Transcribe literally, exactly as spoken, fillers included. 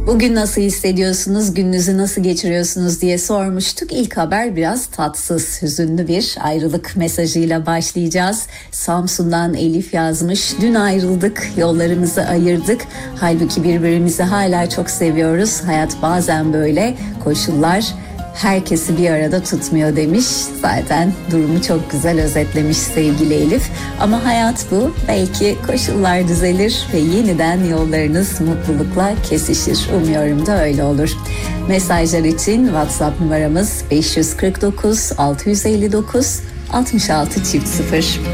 Bugün nasıl hissediyorsunuz, gününüzü nasıl geçiriyorsunuz diye sormuştuk. İlk haber biraz tatsız, hüzünlü bir ayrılık mesajıyla başlayacağız. Samsun'dan Elif yazmış. Dün ayrıldık, yollarımızı ayırdık. Halbuki birbirimizi hala çok seviyoruz. Hayat bazen böyle, koşullar herkesi bir arada tutmuyor demiş. Zaten durumu çok güzel özetlemiş sevgili Elif. Ama hayat bu. Belki koşullar düzelir ve yeniden yollarınız mutlulukla kesişir. Umuyorum da öyle olur. Mesajlar için WhatsApp numaramız beş yüz kırk dokuz altı yüz elli dokuz altmış altı çift sıfır.